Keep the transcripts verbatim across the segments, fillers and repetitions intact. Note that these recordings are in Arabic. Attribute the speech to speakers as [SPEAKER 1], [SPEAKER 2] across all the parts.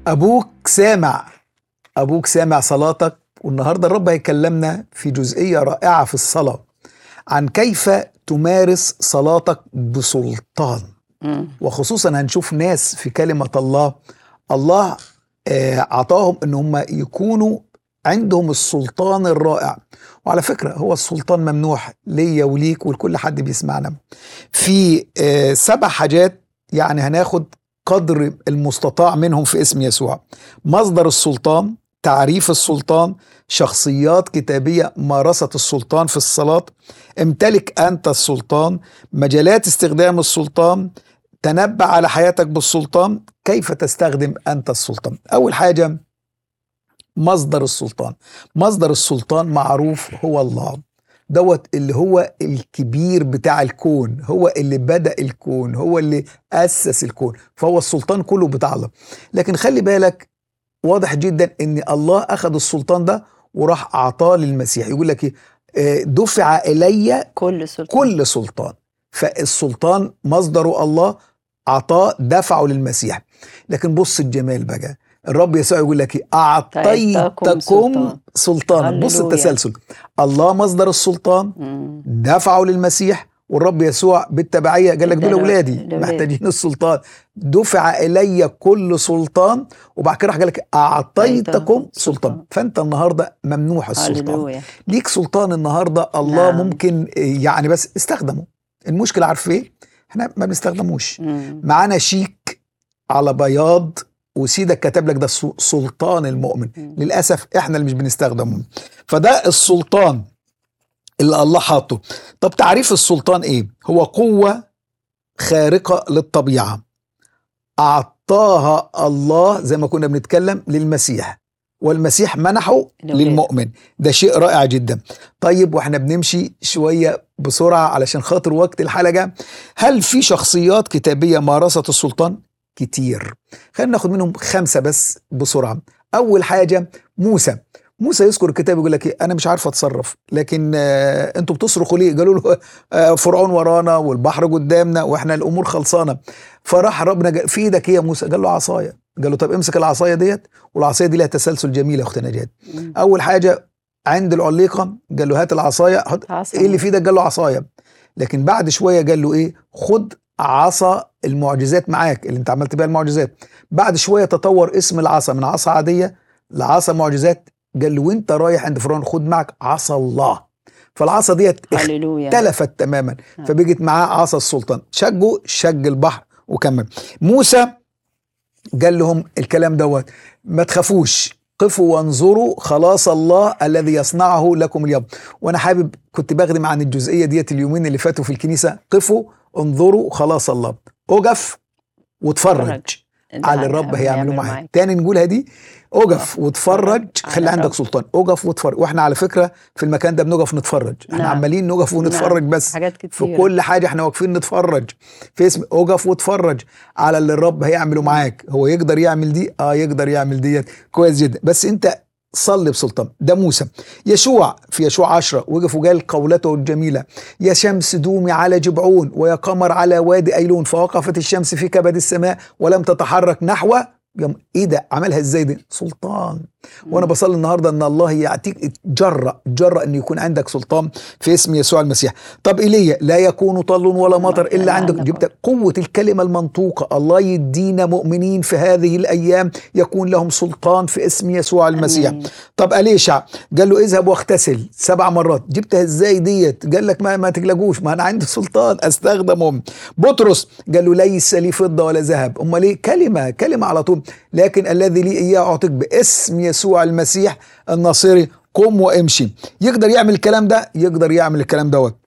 [SPEAKER 1] أبوك سامع، أبوك سامع صلاتك. والنهاردة الرب هيكلمنا في جزئية رائعة في الصلاة عن كيف تمارس صلاتك بسلطان.
[SPEAKER 2] مم.
[SPEAKER 1] وخصوصا هنشوف ناس في كلمة الله الله آه، عطاهم ان هم يكونوا عندهم السلطان الرائع. وعلى فكرة هو السلطان ممنوح ليا وليك ولكل حد بيسمعنا في آه، سبع حاجات، يعني هناخد قدر المستطاع منهم في اسم يسوع. مصدر السلطان، تعريف السلطان، شخصيات كتابية مارست السلطان في الصلاة، امتلك أنت السلطان، مجالات استخدام السلطان، تنبأ على حياتك بالسلطان، كيف تستخدم أنت السلطان. أول حاجة مصدر السلطان. مصدر السلطان معروف هو الله، دوت اللي هو الكبير بتاع الكون، هو اللي بدأ الكون، هو اللي أسس الكون، فهو السلطان كله بتاع الله. لكن خلي بالك واضح جدا ان الله أخذ السلطان ده وراح أعطاه للمسيح. يقول لك إيه؟ دفع إلي
[SPEAKER 2] كل سلطان
[SPEAKER 1] كل سلطان. فالسلطان مصدره الله، عطاه دفعه للمسيح. لكن بص الجمال بقى، الرب يسوع يقول لك أعطيتكم
[SPEAKER 2] سلطان.
[SPEAKER 1] سلطانا. بص
[SPEAKER 2] هللويا.
[SPEAKER 1] التسلسل، الله مصدر السلطان،
[SPEAKER 2] مم.
[SPEAKER 1] دفعه للمسيح، والرب يسوع بالتبعية قال لك دول
[SPEAKER 2] اداله
[SPEAKER 1] أولادي
[SPEAKER 2] لأولادي.
[SPEAKER 1] محتاجين السلطان. دفع إلي كل سلطان، وبعد كده راح قال لك أعطيتكم سلطان.
[SPEAKER 2] سلطان.
[SPEAKER 1] فأنت النهاردة ممنوح السلطان،
[SPEAKER 2] هللويا.
[SPEAKER 1] ليك سلطان النهاردة. الله
[SPEAKER 2] نعم.
[SPEAKER 1] ممكن يعني بس استخدمه. المشكلة عارف ايه؟ احنا ما بنستخدموش.
[SPEAKER 2] مم.
[SPEAKER 1] معانا شيك على بياض وسيدك كتب لك ده سلطان المؤمن،
[SPEAKER 2] مم.
[SPEAKER 1] للأسف احنا اللي مش بنستخدمه. فده السلطان اللي الله حاطه. طب تعريف السلطان ايه؟ هو قوة خارقة للطبيعة أعطاها الله زي ما كنا بنتكلم للمسيح، والمسيح منحه
[SPEAKER 2] الأولاد.
[SPEAKER 1] للمؤمن. ده شيء رائع جدا. طيب واحنا بنمشي شوية بسرعة علشان خاطر وقت الحلقة، هل في شخصيات كتابية مارست السلطان؟ كتير. خلينا ناخد منهم خمسة بس بسرعة. أول حاجة موسى. موسى يذكر الكتاب يقول لك إيه؟ انا مش عارف اتصرف، لكن آه انتوا بتصرخوا ليه؟ قالوا له آه فرعون ورانا والبحر قدامنا واحنا الامور خلصانه. فراح ربنا قال في ايدك ايه يا موسى؟ قال له عصايه. قال له طب امسك العصايه ديت، والعصايه دي لها تسلسل جميل يا اخت نجاة.
[SPEAKER 2] مم.
[SPEAKER 1] اول حاجه عند العليقه قال له هات العصايه.
[SPEAKER 2] عصا.
[SPEAKER 1] ايه اللي في ايدك؟ قال له عصايه. لكن بعد شويه قال له ايه؟ خد عصا المعجزات معاك اللي انت عملت بيها المعجزات. بعد شويه تطور اسم العصا من عصا عاديه لعصا معجزات. قال له وانت رايح عند فرعون خد معك عصا الله. فالعصا ديت
[SPEAKER 2] هللويا.
[SPEAKER 1] اختلفت تماما،
[SPEAKER 2] نعم.
[SPEAKER 1] فبقت معاه عصا السلطان. شجوا شج البحر وكمل. موسى قال لهم الكلام دوت ما تخافوش، قفوا وانظروا خلاص الله الذي يصنعه لكم اليوم. وانا حابب كنت بخدم عن الجزئيه ديت اليومين اللي فاتوا في الكنيسه. قفوا انظروا خلاص الله، اقف واتفرج على الرب هيعمله معاك. تاني نقولها دي، اقف واتفرج، خلي عندك سلطان. اقف واتفرج. واحنا على فكره في المكان ده بنقف نتفرج. احنا
[SPEAKER 2] نعم.
[SPEAKER 1] عمالين نقف ونتفرج.
[SPEAKER 2] نعم.
[SPEAKER 1] بس
[SPEAKER 2] حاجات
[SPEAKER 1] في
[SPEAKER 2] كتير.
[SPEAKER 1] كل حاجه احنا واقفين نتفرج في اسم اقف واتفرج على اللي الرب هيعمله معاك. هو يقدر يعمل دي؟ اه يقدر يعمل ديت كويس جدا، بس انت صلي بسلطان. ده موسى. يشوع في يشوع عشرة وقف وقال قولته الجميلة: يا شمس دومي على جبعون ويا قمر على وادي أيلون، فوقفت الشمس في كبد السماء ولم تتحرك نحو. ايه ده؟ عملها ازاي دي؟ سلطان. وانا بصلي النهارده ان الله يعطيك جرأ جرأ ان يكون عندك سلطان في اسم يسوع المسيح. طب ايليا لا يكون طل ولا مطر الا عندك. جبت قوه الكلمه المنطوقه. الله يدينا مؤمنين في هذه الايام يكون لهم سلطان في اسم يسوع المسيح.
[SPEAKER 2] أمين.
[SPEAKER 1] طب أليشع قال له اذهب واغتسل سبع مرات. جبتها ازاي ديت؟ قال لك ما ما تقلقوش، ما انا عندي سلطان استخدمهم. بطرس قال له ليس لي فضه ولا ذهب. امال ايه؟ كلمه كلمه على طول. لكن الذي لي اياه اعطيك باسم يسوع المسيح الناصري قم وامشي. يقدر يعمل الكلام ده؟ يقدر يعمل الكلام دوت.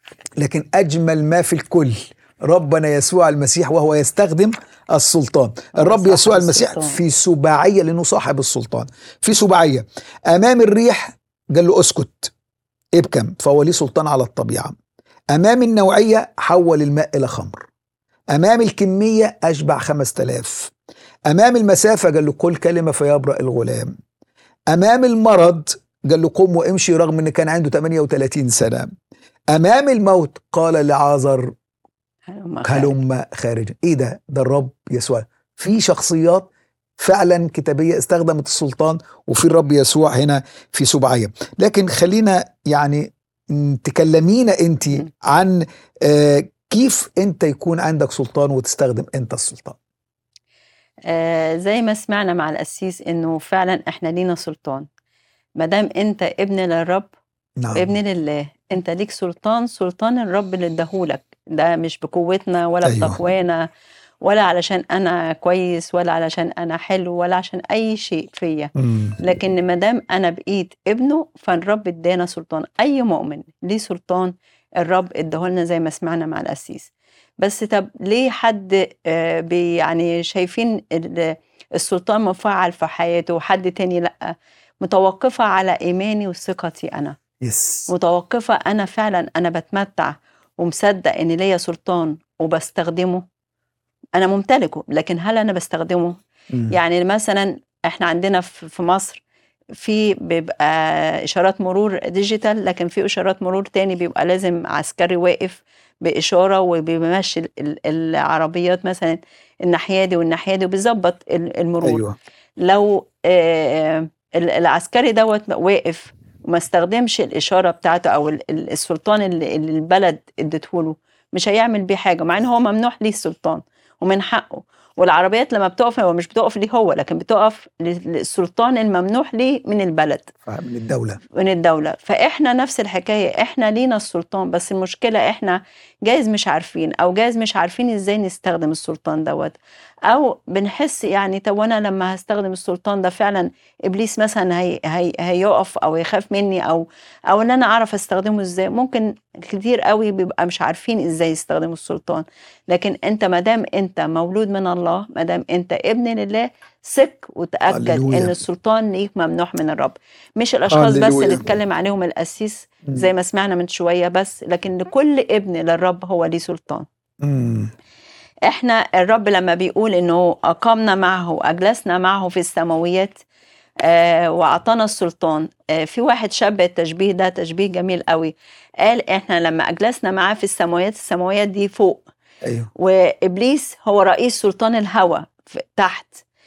[SPEAKER 1] لكن اجمل ما في الكل ربنا يسوع المسيح وهو يستخدم السلطان. الرب يسوع المسيح
[SPEAKER 2] السلطان.
[SPEAKER 1] في سباعية، لأنه صاحب السلطان. في سباعية أمام الريح قال له اسكت ابكم، فهو ليه سلطان على الطبيعة. أمام النوعية حول الماء إلى خمر. أمام الكمية أشبع خمس تلاف. أمام المسافة قال له كل كلمة فيبرأ الغلام. أمام المرض قال له قم وامشي رغم أن كان عنده ثمانية وثلاثين سنة. أمام الموت قال لعازر هلم خارج. ايه ده؟ ده الرب يسوع. في شخصيات فعلا كتابية استخدمت السلطان، وفي الرب يسوع هنا في سبعية. لكن خلينا يعني م، تكلمينا انت
[SPEAKER 2] مم.
[SPEAKER 1] عن آه، كيف انت يكون عندك سلطان وتستخدم انت السلطان.
[SPEAKER 2] آه زي ما سمعنا مع القسيس انه فعلا احنا لينا سلطان. مادام انت ابن للرب وابن
[SPEAKER 1] نعم.
[SPEAKER 2] لله، انت ليك سلطان، سلطان الرب اللي اداهولك ده مش بقوتنا ولا
[SPEAKER 1] ايوه.
[SPEAKER 2] بتقوانا، ولا علشان انا كويس، ولا علشان انا حلو، ولا عشان اي شيء فيا.
[SPEAKER 1] مم.
[SPEAKER 2] لكن مادام انا بقيت ابنه، فالرب ادانا سلطان. اي مؤمن ليه سلطان الرب اداهولنا زي ما سمعنا مع القسيس. بس طب ليه حد آه، بي يعني شايفين ال- السلطان مفعل في حياته وحد تاني لا؟ متوقفة على ايماني وثقتي انا،
[SPEAKER 1] يس.
[SPEAKER 2] متوقفة انا فعلا انا بتمتع ومصدق ان ليا سلطان وبستخدمه. انا ممتلكه، لكن هل انا بستخدمه؟
[SPEAKER 1] مم.
[SPEAKER 2] يعني مثلا احنا عندنا في في مصر في بيبقى اشارات مرور ديجيتال، لكن في اشارات مرور تاني بيبقى لازم عسكري واقف باشاره وبيمشي ال- ال- العربيات مثلا الناحيه دي والناحيه دي وبيظبط ال- المرور.
[SPEAKER 1] ايوه.
[SPEAKER 2] لو آه، ال- العسكري دوت واقف وما استخدمش الاشاره بتاعته او ال- ال- السلطان اللي اللي البلد اديتهوله، مش هيعمل بيه حاجه، مع ان هو ممنوح ليه السلطان ومن حقه. والعربيات لما بتقف هو مش بتقف ليه هو، لكن بتقف للسلطان الممنوح ليه من البلد،
[SPEAKER 1] من الدولة.
[SPEAKER 2] من الدولة. فإحنا نفس الحكاية، إحنا لينا السلطان، بس المشكلة إحنا جايز مش عارفين، أو جايز مش عارفين إزاي نستخدم السلطان دوت، أو بنحس يعني طب أنا لما هستخدم السلطان ده فعلا إبليس مثلا هي هي هيقف أو يخاف مني، أو أو إن أنا أعرف أستخدمه إزاي. ممكن كتير قوي بيبقى مش عارفين إزاي يستخدموا السلطان. لكن أنت مادام أنت مولود من الله، مادام أنت ابن لله، ثق وتأكد إن
[SPEAKER 1] هللويا.
[SPEAKER 2] السلطان ليك ممنوح من الرب. مش الاشخاص بس اللي
[SPEAKER 1] هللويا.
[SPEAKER 2] اتكلم عليهم القسيس زي
[SPEAKER 1] مم.
[SPEAKER 2] ما سمعنا من شويه بس، لكن لكل ابن للرب هو ليه سلطان.
[SPEAKER 1] مم.
[SPEAKER 2] احنا الرب لما بيقول انه اقامنا معه واجلسنا معه في السماويات آه واعطانا السلطان، آه في واحد شبه التشبيه ده تشبيه جميل قوي. قال احنا لما اجلسنا معاه في السماويات، السماويات دي فوق،
[SPEAKER 1] ايوه.
[SPEAKER 2] وابليس هو رئيس سلطان الهوى تحت.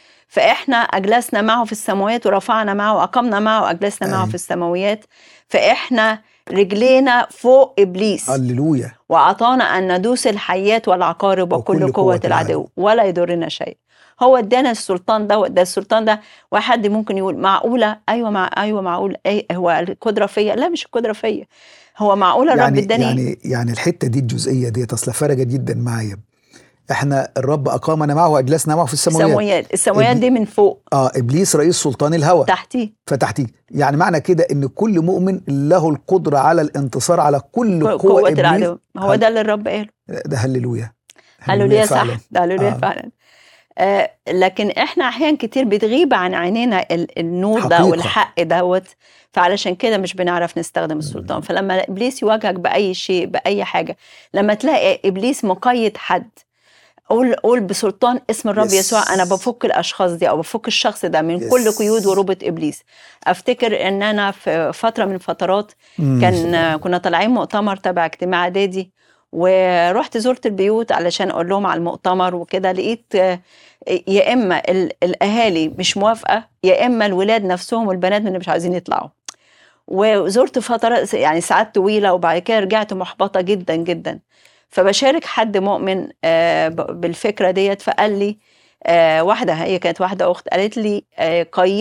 [SPEAKER 2] فاحنا اجلسنا معه في السماوات ورفعنا معه واقمنا معه واجلسنا معه في
[SPEAKER 1] ايوه.
[SPEAKER 2] السماويات. فاحنا رجلينا فوق ابليس،
[SPEAKER 1] هللويا.
[SPEAKER 2] واعطانا ان ندوس الحيات والعقارب وكل
[SPEAKER 1] وكل
[SPEAKER 2] قوه
[SPEAKER 1] قوة العدو.
[SPEAKER 2] العدو ولا يضرنا شيء. هو ادانا السلطان ده ده السلطان ده. واحد ممكن يقول معقوله؟ ايوه مع ايوه معقول. اي هو القدره فيا؟ لا، مش القدره فيا، هو معقوله الرب
[SPEAKER 1] يعني
[SPEAKER 2] اداني.
[SPEAKER 1] يعني يعني الحتة دي الجزئية دي اصل فرقت جدا معايا. احنا الرب اقامنا معه واجلسنا معه في السماويات.
[SPEAKER 2] السماويات، السماويات
[SPEAKER 1] إبل...
[SPEAKER 2] دي من فوق،
[SPEAKER 1] اه ابليس رئيس سلطان الهوى
[SPEAKER 2] تحتي
[SPEAKER 1] فتحتيه. يعني معنى كده ان كل مؤمن له القدرة على الانتصار على كل قوة
[SPEAKER 2] قوه
[SPEAKER 1] ابليس.
[SPEAKER 2] العدو. هو
[SPEAKER 1] هل...
[SPEAKER 2] ده اللي الرب قاله.
[SPEAKER 1] ده هللويا. هللويا
[SPEAKER 2] هللويا،
[SPEAKER 1] فعلا.
[SPEAKER 2] صح، ده هللويا
[SPEAKER 1] اه.
[SPEAKER 2] فعلا. آه لكن احنا احيان كتير بتغيب عن عينينا ال- النور ده
[SPEAKER 1] حقيقة.
[SPEAKER 2] والحق دوت، فعلشان كده مش بنعرف نستخدم السلطان. فلما ابليس يواجهك باي شيء باي حاجه، لما تلاقي ابليس مقيد حد، قول قول بسلطان اسم الرب يسوع انا
[SPEAKER 1] يس.
[SPEAKER 2] بفك الاشخاص دي او بفك الشخص ده من كل قيود
[SPEAKER 1] يس.
[SPEAKER 2] وربط ابليس. افتكر ان انا في فتره من الفترات
[SPEAKER 1] مم.
[SPEAKER 2] كان كنا طالعين مؤتمر تبع اجتماع اعدادي، ورحت زرت البيوت علشان اقول لهم على المؤتمر وكده. لقيت آه، يا اما ال- الاهالي مش موافقه، يا اما الولاد نفسهم والبنات اللي مش عايزين يطلعوا. وزرت فترات يعني ساعات طويله، وبعد كده رجعت محبطه جدا جدا. فبشارك حد مؤمن آه، ب- بالفكره ديت، فقال لي آه، واحده، هي كانت واحده اخت، قالت لي آه، قيم